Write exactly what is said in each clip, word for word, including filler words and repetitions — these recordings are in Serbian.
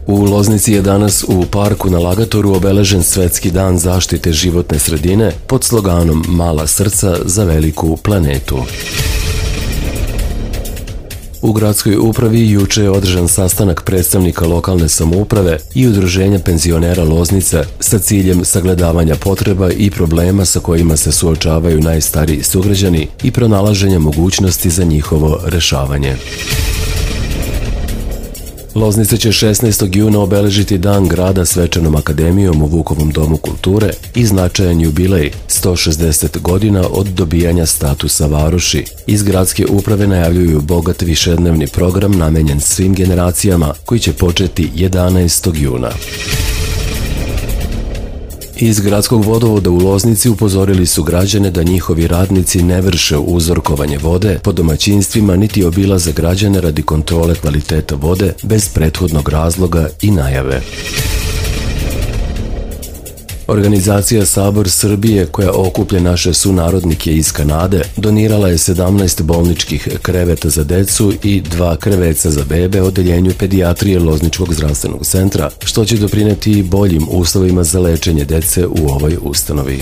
U Loznici je danas u parku na Lagatoru obeležen Svetski dan zaštite životne sredine pod sloganom Mala srca za veliku planetu. U gradskoj upravi juče je održan sastanak predstavnika lokalne samouprave i udruženja penzionera Loznica sa ciljem sagledavanja potreba i problema sa kojima se suočavaju najstariji sugrađani i pronalaženja mogućnosti za njihovo rešavanje. Loznica će šesnaestog juna obeležiti Dan grada svečanom akademijom u Vukovom domu kulture i značajan jubilej sto šezdeset godina od dobijanja statusa varoši. Iz gradske uprave najavljuju bogat višednevni program namenjen svim generacijama koji će početi jedanaestog juna. Iz gradskog vodovoda u Loznici upozorili su građane da njihovi radnici ne vrše uzorkovanje vode po domaćinstvima niti obilaze građane radi kontrole kvaliteta vode bez prethodnog razloga i najave. Organizacija Sabor Srbije, koja okuplja naše sunarodnike iz Kanade, donirala je sedamnaest bolničkih kreveta za decu i dva kreveca za bebe odeljenju pedijatrije Lozničkog zdravstvenog centra, što će doprineti boljim uslovima za lečenje dece u ovoj ustanovi.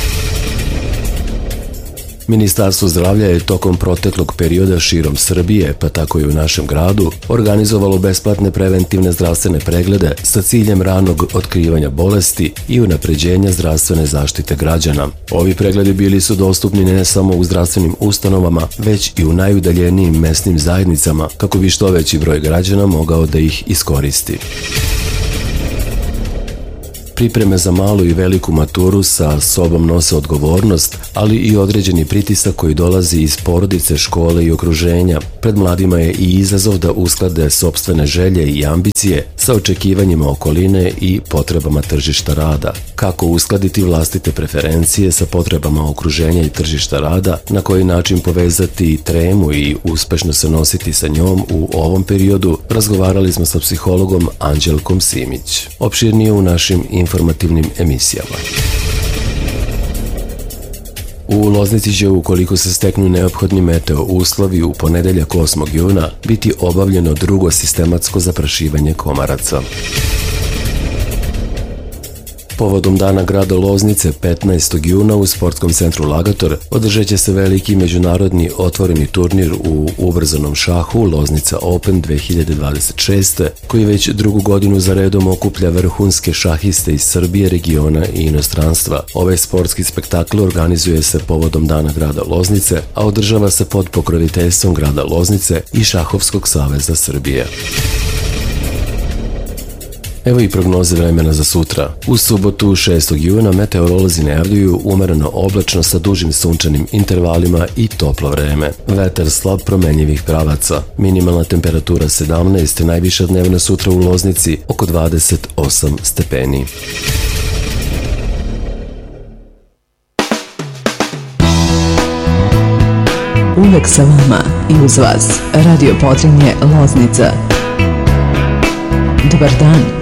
Ministarstvo zdravlja je tokom proteklog perioda širom Srbije, pa tako i u našem gradu, organizovalo besplatne preventivne zdravstvene preglede sa ciljem ranog otkrivanja bolesti i unapređenja zdravstvene zaštite građana. Ovi pregledi bili su dostupni ne samo u zdravstvenim ustanovama, već i u najudaljenijim mesnim zajednicama, kako bi što veći broj građana mogao da ih iskoristi. Pripreme za malu i veliku maturu sa sobom nose odgovornost, ali i određeni pritisak koji dolazi iz porodice, škole i okruženja. Pred mladima je i izazov da usklade sopstvene želje i ambicije sa očekivanjima okoline i potrebama tržišta rada. Kako uskladiti vlastite preferencije sa potrebama okruženja i tržišta rada, na koji način povezati tremu i uspešno se nositi sa njom u ovom periodu, razgovarali smo sa psihologom Anđelkom Simić. Opširnije u našim informativnim emisijama. U Loznici će, ukoliko se steknu neophodni meteo uslovi, u ponedeljak osmog juna biti obavljeno drugo sistematsko zaprašivanje komaraca. Povodom Dana grada Loznice petnaestog juna u sportskom centru Lagator održat će se veliki međunarodni otvoreni turnir u ubrzanom šahu Loznica Open dve hiljade dvadeset šeste, koji već drugu godinu za redom okuplja vrhunske šahiste iz Srbije, regiona i inostranstva. Ovaj sportski spektakl organizuje se povodom Dana grada Loznice, a održava se pod pokroviteljstvom grada Loznice i Šahovskog saveza Srbije. Evo i prognoze vremena za sutra. U subotu šestog juna meteorolozi najavljuju umereno oblačno sa dužim sunčanim intervalima i toplo vreme. Vetar slab promenjivih pravaca. Minimalna temperatura sedamnaest, najviša dnevna sutra u Loznici oko dvadeset osam stepeni. Uvek sa vama i uz vas Radio Podrinje Loznica. Dobar dan.